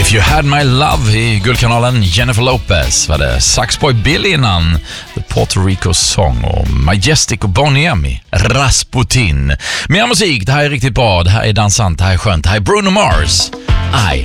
If You Had My Love i guldkanalen. Jennifer Lopez var det. Saxboy Billy innan The Puerto Rico Song och Majestic och Boney M i Rasputin. Mer musik, det här är riktigt bra, det här är dansant, det här är skönt, det här är Bruno Mars. I